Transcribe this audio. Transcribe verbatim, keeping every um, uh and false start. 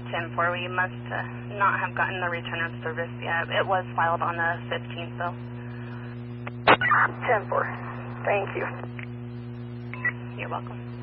ten four. We must uh, not have gotten the return of service yet. It was filed on the fifteenth, though. ten four. Thank you. You're welcome.